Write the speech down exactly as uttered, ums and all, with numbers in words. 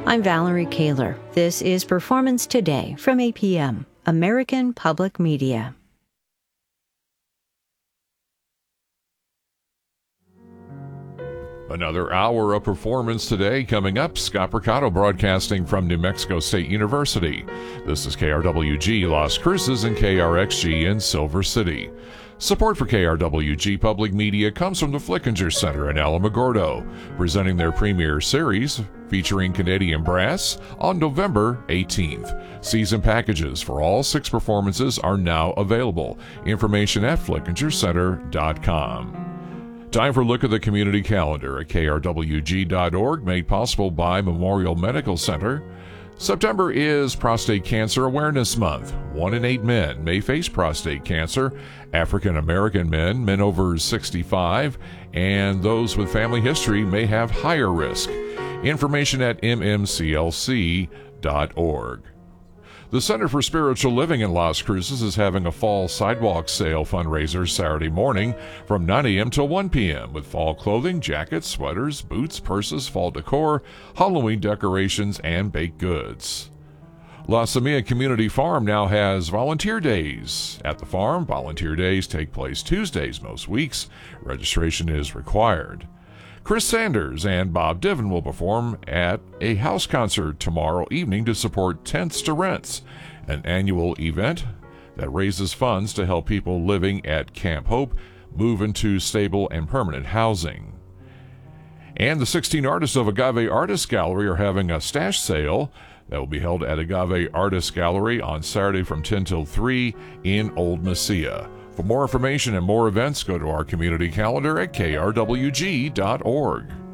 I'm Valerie Kaler. This is Performance Today from A P M, American Public Media. Another hour of Performance Today coming up. Scott Mercado broadcasting from New Mexico State University. This is K R W G Las Cruces and K R X G in Silver City. Support for K R W G Public Media comes from the Flickinger Center in Alamogordo, presenting their premiere series featuring Canadian Brass on November eighteenth. Season packages for all six performances are now available. Information at flickinger center dot com. Time for a look at the community calendar at K R W G dot org, made possible by Memorial Medical Center. September is Prostate Cancer Awareness Month. One in eight men may face prostate cancer. African American men, men over sixty-five, and those with family history may have higher risk. Information at m m c l c dot org. The Center for Spiritual Living in Las Cruces is having a fall sidewalk sale fundraiser Saturday morning from nine a.m. till one p.m. with fall clothing, jackets, sweaters, boots, purses, fall decor, Halloween decorations, and baked goods. La Semilla Community Farm now has volunteer days. At the farm, volunteer days take place Tuesdays most weeks. Registration is required. Chris Sanders and Bob Divin will perform at a house concert tomorrow evening to support Tents to Rents, an annual event that raises funds to help people living at Camp Hope move into stable and permanent housing. And the sixteen artists of Agave Artist Gallery are having a stash sale that will be held at Agave Artist Gallery on Saturday from ten till three in Old Mesilla. For more information and more events, go to our community calendar at K R W G dot org.